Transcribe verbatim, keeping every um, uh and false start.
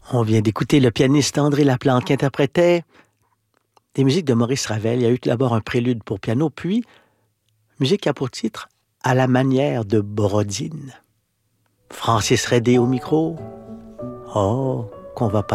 On vient d'écouter le pianiste André Laplante qui interprétait des musiques de Maurice Ravel. Il y a eu d'abord un prélude pour piano, puis musique qui a pour titre « À la manière de Borodine ». Francis Redé au micro. Oh, qu'on va pas